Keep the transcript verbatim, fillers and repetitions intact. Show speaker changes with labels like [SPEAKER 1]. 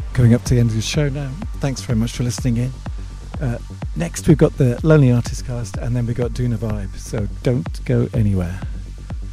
[SPEAKER 1] Coming up to the end of the show now. Thanks very much for listening in. Uh, next we've got the Lonely Artist Cast, and then we've got Duna Vibe, so don't go anywhere.